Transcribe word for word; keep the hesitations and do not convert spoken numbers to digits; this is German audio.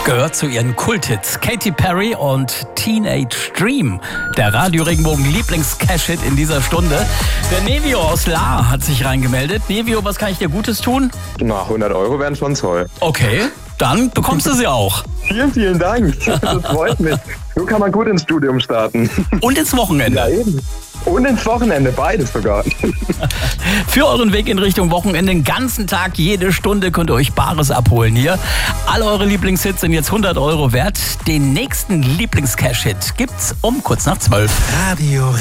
gehört zu ihren Kulthits. Katy Perry und Teenage Dream. Der Radio Regenbogen Lieblings-Cash-Hit in dieser Stunde. Der Nevio aus Lahr hat sich reingemeldet. Nevio, was kann ich dir Gutes tun? Na, hundert Euro wären schon toll. Okay, dann bekommst du sie auch. Vielen, vielen Dank. Das freut mich. So kann man gut ins Studium starten. Und ins Wochenende. Ja, eben. Und ins Wochenende, beides sogar. Für euren Weg in Richtung Wochenende, den ganzen Tag, jede Stunde könnt ihr euch Bares abholen hier. Alle eure Lieblingshits sind jetzt hundert Euro wert. Den nächsten Lieblings-Cash-Hit gibt's um kurz nach zwölf. Radio